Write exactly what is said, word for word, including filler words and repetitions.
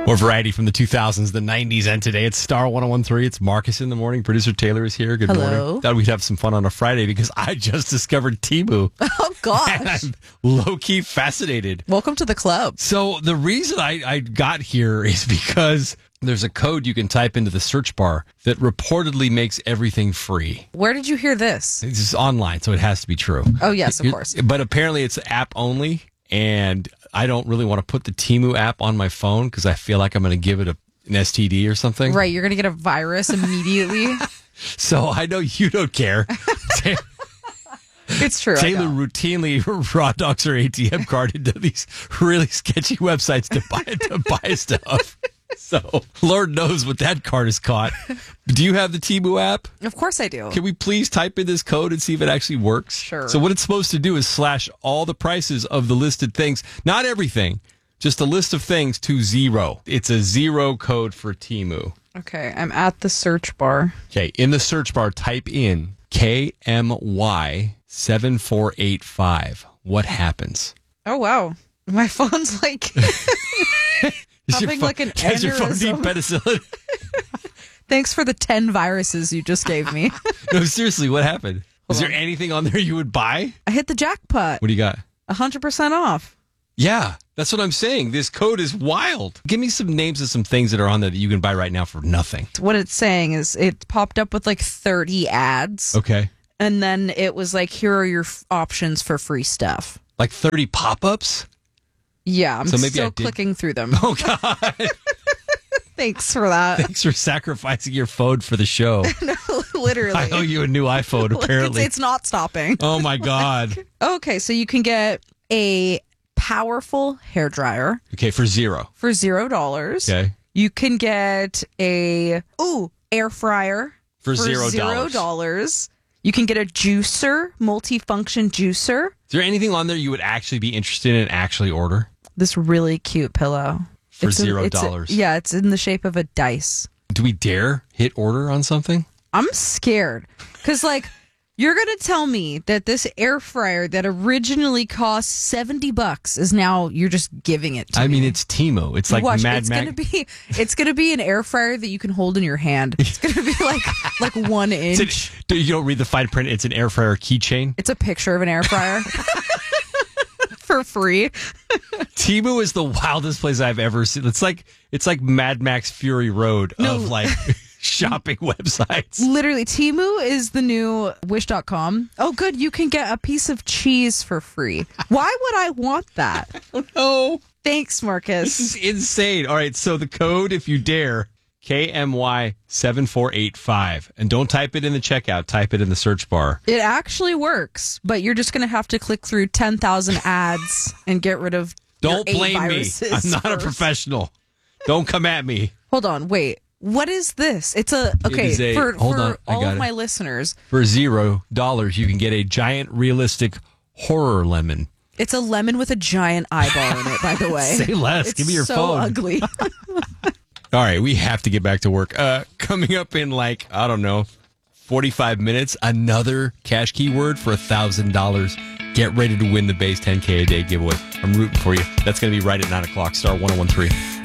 More variety from the two thousands, the nineties, and today. It's Star ten thirteen. It's Marcus in the morning. Producer Taylor is here. Good Hello. morning. Thought we'd have some fun on a Friday because I just discovered Temu. Oh, gosh. And I'm low-key fascinated. Welcome to the club. So the reason I, I got here is because there's a code you can type into the search bar that reportedly makes everything free. Where did you hear this? It's just online, so it has to be true. Oh, yes, of It- course. But apparently it's app only, and I don't really want to put the Temu app on my phone because I feel like I'm going to give it a, an S T D or something. Right, you're going to get a virus immediately. So I know you don't care. Ta- It's true. I Taylor know. routinely raw dogs her A T M card into these really sketchy websites to buy to buy stuff. So Lord knows what that card has caught. Do you have the Temu app? Of course I do. Can we please type in this code and see if it actually works? Sure. So what it's supposed to do is slash all the prices of the listed things, not everything, just a list of things to zero. It's a zero code for Temu. Okay, I'm at the search bar. Okay, in the search bar, type in K M Y seven four eight five. What happens? Oh, wow. My phone's like Is your having phone- like an Does your phone need aneurysm. penicillin? Thanks for the ten viruses you just gave me. No, seriously, what happened? Is Hold there on. anything on there you would buy? I hit the jackpot. What do you got? one hundred percent off. Yeah, that's what I'm saying. This code is wild. Give me some names of some things that are on there that you can buy right now for nothing. What it's saying is it popped up with like thirty ads. Okay. And then it was like, here are your f- options for free stuff. Like thirty pop-ups? Yeah, I'm So maybe I still did- clicking through them. Oh, God. Thanks for that. Thanks for sacrificing your phone for the show. Literally. I owe you a new iPhone, Look, apparently. It's, it's not stopping. Oh, my God. Okay, so you can get a powerful hair dryer Okay, for zero. for zero dollars. Okay. You can get a ooh air fryer For zero zero dollars. dollars. You can get a juicer, multifunction juicer. Is there anything on there you would actually be interested in and actually order? This really cute pillow For It's a- zero it's a- dollars. Yeah, it's in the shape of a dice. Do we dare hit order on something? I'm scared because, like, you're going to tell me that this air fryer that originally cost seventy bucks is now you're just giving it to I me. mean, it's Temu. It's like Watch, Mad it's Max. gonna be it's gonna be an air fryer that you can hold in your hand. It's gonna be like like one It's inch. an- you don't read the fine print. It's an air fryer keychain. It's a picture of an air fryer for free. Temu is the wildest place I've ever seen. It's like it's like Mad Max Fury Road No. of like shopping websites. Literally, Temu is the new wish dot com. Oh, good, you can get a piece of cheese for free. Why would I want that? Oh, Thanks, this Marcus. is insane. All right, so the code, if you dare, K M Y seven four eight five, and don't type it in the checkout. Type it in the search bar. It actually works, but you're just gonna have to click through ten thousand ads and get rid of. your Don't eight blame me. viruses I'm not a first. professional. Don't come at me. Hold on, wait. What is this? It's a okay is a- for, hold for on, I all got of it. my listeners. For zero dollars, you can get a giant, realistic horror lemon. It's a lemon with a giant eyeball in it. By the way, Say less. It's Give me your so phone. ugly. All right, we have to get back to work. Uh, coming up in like, I don't know, forty-five minutes, another cash keyword for one thousand dollars. Get ready to win the base ten K a day giveaway. I'm rooting for you. That's going to be right at nine o'clock, Star ten thirteen.